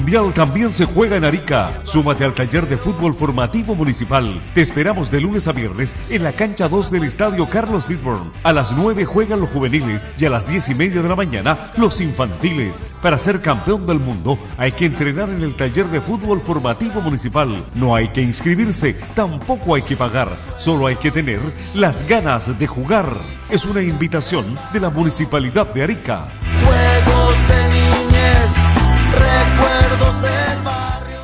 Mundial también se juega en Arica. Súmate al taller de fútbol formativo municipal. Te esperamos de lunes a viernes en la cancha 2 del estadio Carlos Didborn. A las 9 juegan los juveniles y a las 10:30 de la mañana los infantiles. Para ser campeón del mundo hay que entrenar en el taller de fútbol formativo municipal. No hay que inscribirse, tampoco hay que pagar. Solo hay que tener las ganas de jugar. Es una invitación de la Municipalidad de Arica. Juegos de niñez, recuerdos del barrio.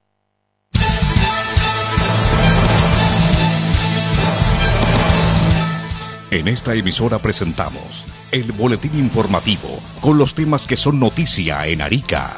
En esta emisora presentamos el boletín informativo con los temas que son noticia en Arica.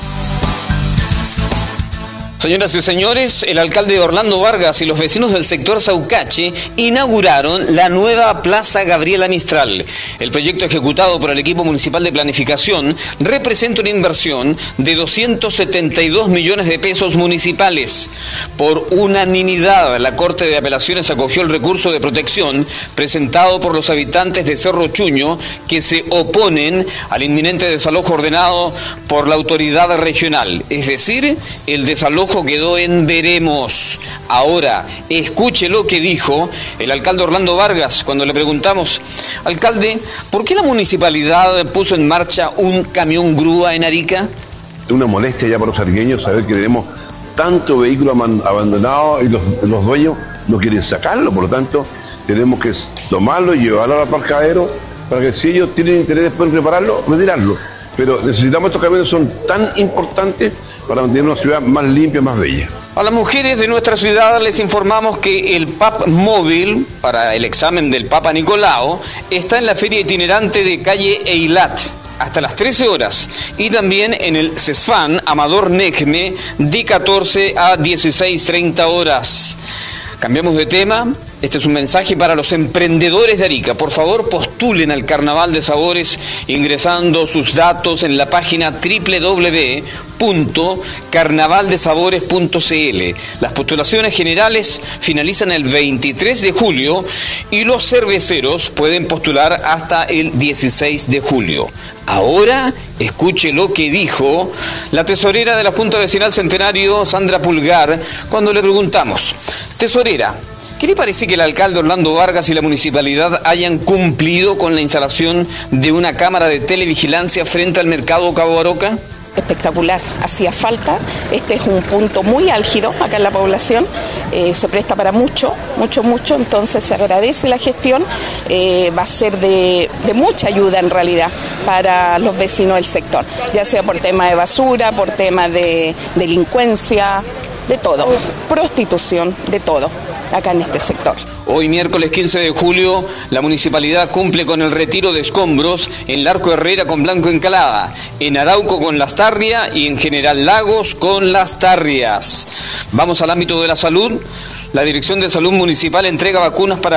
Señoras y señores, el alcalde Orlando Vargas y los vecinos del sector Saucache inauguraron la nueva Plaza Gabriela Mistral. El proyecto ejecutado por el equipo municipal de planificación representa una inversión de 272 millones de pesos municipales. Por unanimidad, la Corte de Apelaciones acogió el recurso de protección presentado por los habitantes de Cerro Chuño que se oponen al inminente desalojo ordenado por la autoridad regional, es decir, el desalojo quedó en veremos. Ahora, escuche lo que dijo el alcalde Orlando Vargas cuando le preguntamos: alcalde, ¿por qué la municipalidad puso en marcha un camión grúa en Arica? Es una molestia ya para los ariqueños saber que tenemos tanto vehículo abandonado y los dueños no quieren sacarlo, por lo tanto tenemos que tomarlo y llevarlo al aparcadero para que si ellos tienen interés después en prepararlo, retirarlo. Pero necesitamos estos camiones, son tan importantes para mantener una ciudad más limpia, más bella. A las mujeres de nuestra ciudad les informamos que el PAP móvil para el examen del Papa Nicolau está en la feria itinerante de calle Eilat hasta las 13 horas y también en el CESFAN Amador Necme de 14 a 16:30 horas. Cambiamos de tema. Este es un mensaje para los emprendedores de Arica. Por favor, postulen al Carnaval de Sabores ingresando sus datos en la página www.carnavaldesabores.cl. Las postulaciones generales finalizan el 23 de julio y los cerveceros pueden postular hasta el 16 de julio. Ahora, escuche lo que dijo la tesorera de la Junta Vecinal Centenario, Sandra Pulgar, cuando le preguntamos: tesorera, ¿qué le parece que el alcalde Orlando Vargas y la municipalidad hayan cumplido con la instalación de una cámara de televigilancia frente al mercado Cabo Aroca? Espectacular, hacía falta. Este es un punto muy álgido acá en la población, se presta para mucho, entonces se agradece la gestión, va a ser de mucha ayuda en realidad para los vecinos del sector, ya sea por tema de basura, por tema de delincuencia, de todo, prostitución, de todo acá en este sector. Hoy, miércoles 15 de julio, la municipalidad cumple con el retiro de escombros en Larco Herrera con Blanco Encalada, en Arauco con Las Tarrias y en General Lagos con Las Tarrias. Vamos al ámbito de la salud. La Dirección de Salud Municipal entrega vacunas para